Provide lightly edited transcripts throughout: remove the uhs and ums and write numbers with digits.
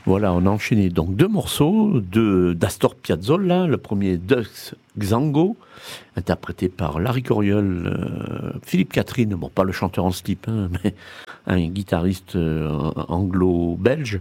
Voilà, on a enchaîné donc deux morceaux d'Astor Piazzolla. Le premier, Dux Xango, interprété par Larry Coryell, Philippe Catherine, bon, pas le chanteur en slip, hein, mais un guitariste anglo-belge,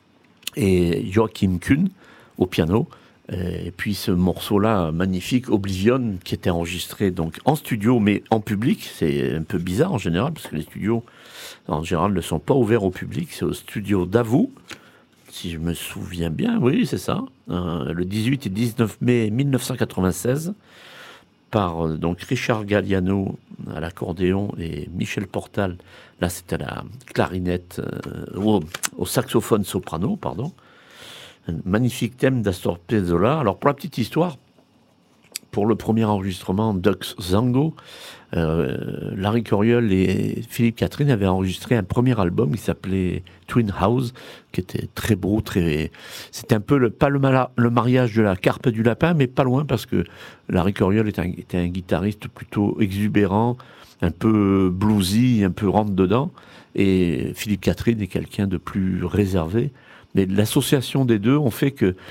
et Joachim Kuhn au piano. Et puis ce morceau-là, magnifique, Oblivion, qui était enregistré donc en studio, mais en public. C'est un peu bizarre en général, parce que les studios, en général, ne sont pas ouverts au public. C'est au studio Davout, si je me souviens bien, oui, c'est ça, le 18 et 19 mai 1996, par donc Richard Galliano à l'accordéon et Michel Portal, là c'était à la clarinette, au saxophone soprano, pardon. Un magnifique thème d'Astor Piazzolla. Alors pour la petite histoire, pour le premier enregistrement Dux Zango, Larry Coryell et Philippe Catherine avaient enregistré un premier album qui s'appelait Twin House, qui était très beau, c'était un peu pas le mariage de la carpe et du lapin, mais pas loin, parce que Larry Coryell était un guitariste plutôt exubérant, un peu bluesy, un peu rentre dedans, et Philippe Catherine est quelqu'un de plus réservé. Mais l'association des deux ont fait que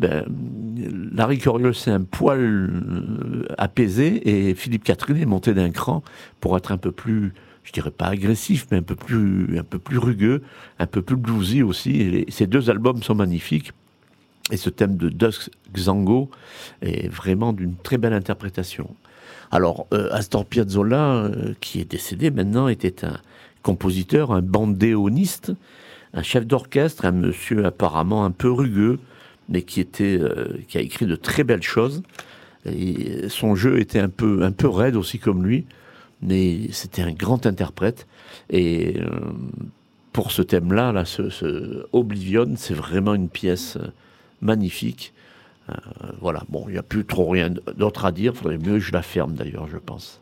Larry Coryell c'est un poil apaisé et Philippe Catherine est monté d'un cran pour être un peu plus, je dirais pas agressif, mais un peu plus rugueux, un peu plus bluesy aussi. Et ces deux albums sont magnifiques. Et ce thème de Dux Xango est vraiment d'une très belle interprétation. Alors, Astor Piazzolla, qui est décédé maintenant, était un compositeur, un bandéoniste, un chef d'orchestre, un monsieur apparemment un peu rugueux, mais qui a écrit de très belles choses. Et son jeu était un peu raide aussi comme lui, mais c'était un grand interprète. Et pour ce thème-là, là, ce Oblivion, c'est vraiment une pièce magnifique. Voilà, bon, il n'y a plus trop rien d'autre à dire. Il faudrait mieux que je la ferme d'ailleurs, je pense.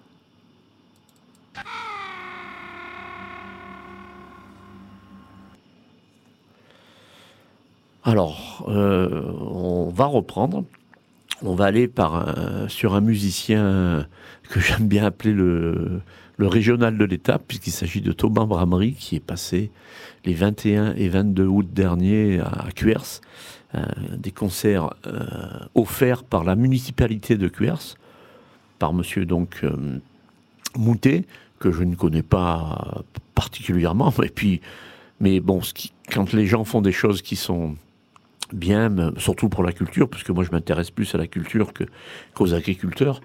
Alors, on va reprendre. On va aller sur un musicien que j'aime bien appeler le régional de l'État, puisqu'il s'agit de Thomas Brahmery, qui est passé les 21 et 22 août dernier à Cuers, des concerts offerts par la municipalité de Cuers, par monsieur donc Moutet, que je ne connais pas particulièrement, mais bon, quand les gens font des choses qui sont bien, surtout pour la culture, puisque moi je m'intéresse plus à la culture qu'aux agriculteurs,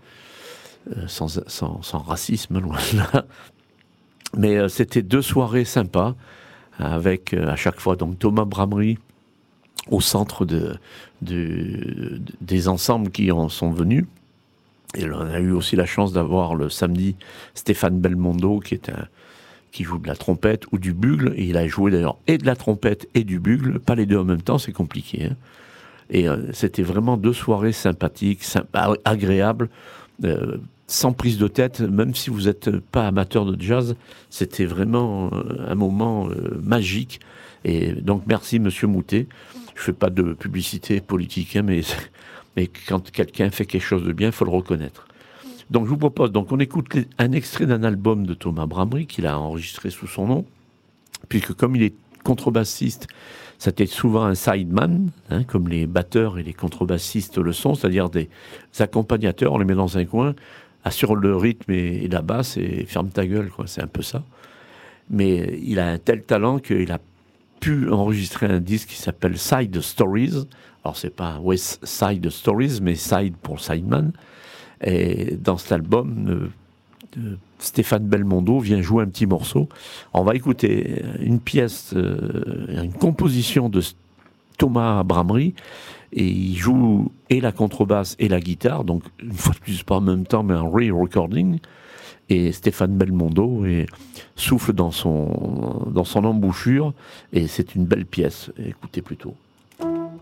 sans racisme, loin de là. Mais c'était deux soirées sympas, avec à chaque fois donc Thomas Brahmery au centre des ensembles qui en sont venus. Et on a eu aussi la chance d'avoir le samedi Stéphane Belmondo, qui joue de la trompette ou du bugle, et il a joué d'ailleurs et de la trompette et du bugle, pas les deux en même temps, c'est compliqué. Hein. Et c'était vraiment deux soirées sympathiques, agréables, sans prise de tête, même si vous n'êtes pas amateur de jazz, c'était vraiment un moment magique. Et donc merci Monsieur Moutet. Je fais pas de publicité politique, hein, mais quand quelqu'un fait quelque chose de bien, il faut le reconnaître. Donc je vous propose, donc on écoute un extrait d'un album de Thomas Brahmery qu'il a enregistré sous son nom, puisque comme il est contrebassiste, c'était souvent un sideman, hein, comme les batteurs et les contrebassistes le sont, c'est-à-dire des accompagnateurs, on les met dans un coin, assure le rythme et la basse et ferme ta gueule, quoi, c'est un peu ça. Mais il a un tel talent qu'il a pu enregistrer un disque qui s'appelle Side Stories. Alors c'est pas West Side Stories, mais Side pour Sideman. Et dans cet album, Stéphane Belmondo vient jouer un petit morceau. On va écouter une pièce, une composition de Thomas Brahmery, et il joue et la contrebasse et la guitare, donc une fois de plus pas en même temps, mais un re-recording. Et Stéphane Belmondo souffle dans son embouchure, et c'est une belle pièce. Écoutez plutôt.